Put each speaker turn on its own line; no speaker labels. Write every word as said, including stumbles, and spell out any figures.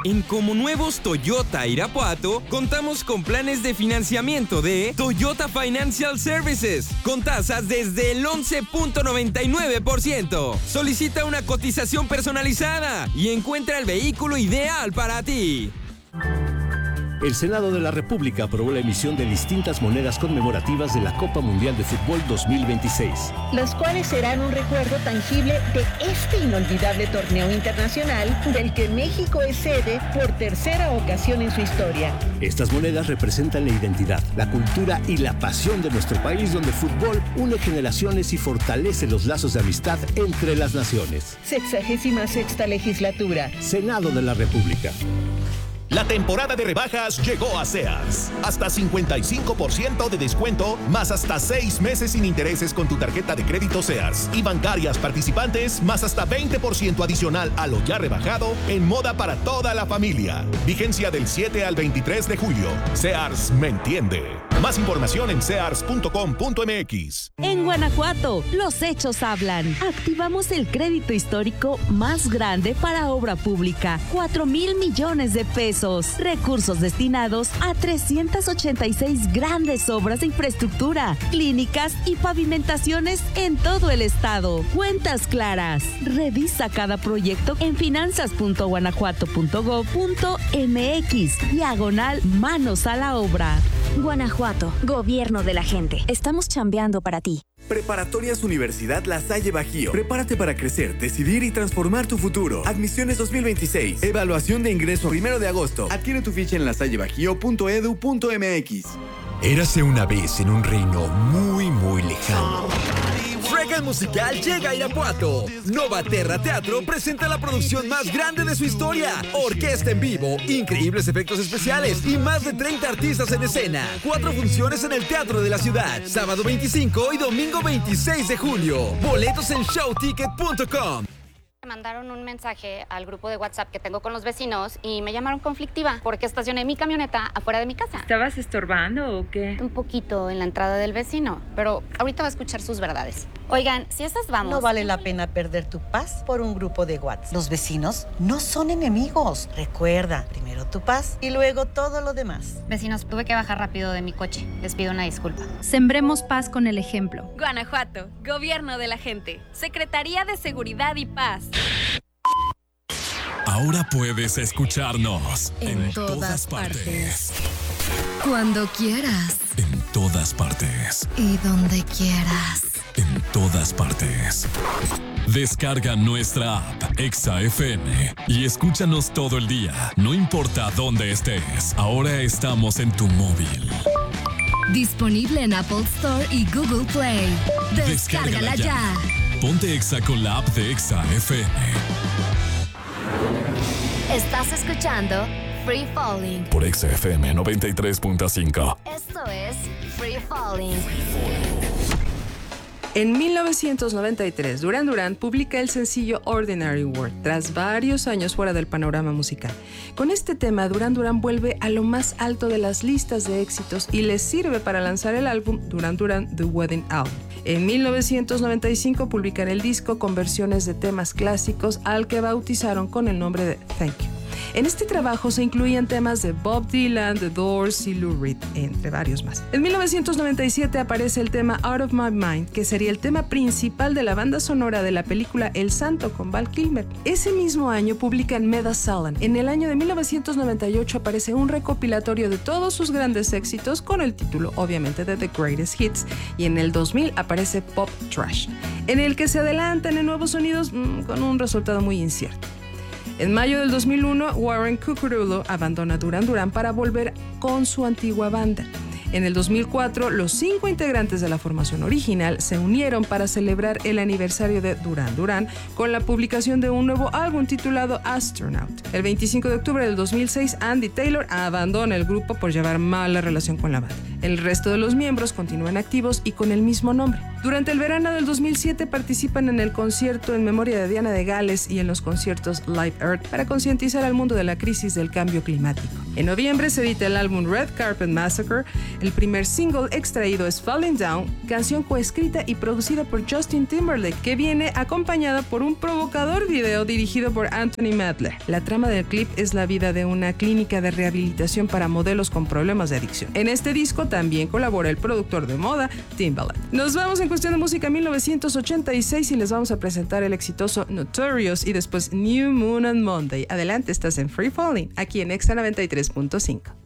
En Como Nuevos Toyota Irapuato, contamos con planes de financiamiento de Toyota Financial Services, con tasas desde el once punto noventa y nueve por ciento. Solicita una cotización personalizada y encuentra el vehículo ideal para ti.
El Senado de la República aprobó la emisión de distintas monedas conmemorativas de la Copa Mundial de Fútbol dos mil veintiséis.
Las cuales serán un recuerdo tangible de este inolvidable torneo internacional del que México es sede por tercera ocasión en su historia.
Estas monedas representan la identidad, la cultura y la pasión de nuestro país, donde el fútbol une generaciones y fortalece los lazos de amistad entre las naciones.
Sexagésima sexta legislatura.
Senado de la República.
La temporada de rebajas llegó a Sears. Hasta cincuenta y cinco por ciento de descuento, más hasta seis meses sin intereses con tu tarjeta de crédito Sears. Y bancarias participantes, más hasta veinte por ciento adicional a lo ya rebajado en moda para toda la familia. Vigencia del siete al veintitrés de julio. Sears me entiende. Más información en sears punto com punto m x.
En Guanajuato, los hechos hablan. Activamos el crédito histórico más grande para obra pública. cuatro mil millones de pesos. Recursos destinados a trescientas ochenta y seis grandes obras de infraestructura, clínicas y pavimentaciones en todo el estado. Cuentas claras. Revisa cada proyecto en finanzas punto guanajuato punto gob punto m x. Diagonal manos a la obra.
Guanajuato, gobierno de la gente. Estamos chambeando para ti.
Preparatorias Universidad La Salle Bajío. Prepárate para crecer, decidir y transformar tu futuro. Admisiones dos mil veintiséis. Evaluación de ingreso primero de agosto. Adquiere tu ficha en lasallebajío punto edu punto m x.
Érase una vez en un reino muy, muy lejano.
Shrek el musical llega a Irapuato. Nova Terra Teatro presenta la producción más grande de su historia. Orquesta en vivo, increíbles efectos especiales y más de treinta artistas en escena. Cuatro funciones en el Teatro de la Ciudad. Sábado veinticinco y domingo veintiséis de julio. Boletos en show ticket punto com.
Me mandaron un mensaje al grupo de WhatsApp que tengo con los vecinos y me llamaron conflictiva porque estacioné mi camioneta afuera de mi casa.
¿Estabas estorbando o qué?
Un poquito en la entrada del vecino, pero ahorita va a escuchar sus verdades. Oigan, si estas vamos...
No vale la pena perder tu paz por un grupo de WhatsApp. Los vecinos no son enemigos. Recuerda, primero tu paz y luego todo lo demás.
Vecinos, tuve que bajar rápido de mi coche. Les pido una disculpa.
Sembremos paz con el ejemplo.
Guanajuato, gobierno de la gente. Secretaría de Seguridad y Paz.
Ahora puedes escucharnos
en, en todas, todas partes. partes. Cuando quieras.
En todas partes.
Y donde quieras.
En todas partes. Descarga nuestra app Exa F M y escúchanos todo el día, no importa dónde estés. Ahora estamos en tu móvil.
Disponible en Apple Store y Google Play. Descárgala, Descárgala ya. ya.
Ponte Exa con la app de Exa F M.
Estás escuchando Free Falling
por Exa F M noventa y tres punto cinco.
Esto es Free Falling.
En mil novecientos noventa y tres, Duran Duran publica el sencillo Ordinary World, tras varios años fuera del panorama musical. Con este tema, Duran Duran vuelve a lo más alto de las listas de éxitos y les sirve para lanzar el álbum Duran Duran The Wedding Album. En mil novecientos noventa y cinco publican el disco con versiones de temas clásicos al que bautizaron con el nombre de Thank You. En este trabajo se incluían temas de Bob Dylan, The Doors y Lou Reed, entre varios más. En mil novecientos noventa y siete aparece el tema Out of My Mind, que sería el tema principal de la banda sonora de la película El Santo con Val Kilmer. Ese mismo año publican Meda Salan. En el año de mil novecientos noventa y ocho aparece un recopilatorio de todos sus grandes éxitos con el título, obviamente, de The Greatest Hits. Y en el dos mil aparece Pop Trash, en el que se adelantan en nuevos sonidos mmm, con un resultado muy incierto. En mayo del dos mil uno, Warren Cucurulo abandona Duran Duran para volver con su antigua banda. En el dos mil cuatro, los cinco integrantes de la formación original se unieron para celebrar el aniversario de Duran Duran con la publicación de un nuevo álbum titulado Astronaut. El veinticinco de octubre del dos mil seis, Andy Taylor abandona el grupo por llevar mala relación con la banda. El resto de los miembros continúan activos y con el mismo nombre. Durante el verano del dos mil siete participan en el concierto en memoria de Diana de Gales y en los conciertos Live Earth para concientizar al mundo de la crisis del cambio climático. En noviembre se edita el álbum Red Carpet Massacre. El primer single extraído es Falling Down, canción coescrita y producida por Justin Timberlake, que viene acompañada por un provocador video dirigido por Anthony Madler. La trama del clip es la vida de una clínica de rehabilitación para modelos con problemas de adicción. En este disco también colabora el productor de moda Timbaland. Nos vamos en cuestión de música a mil novecientos ochenta y seis y les vamos a presentar el exitoso Notorious y después New Moon on Monday. Adelante, estás en Free Falling, aquí en Exa noventa y tres punto cinco.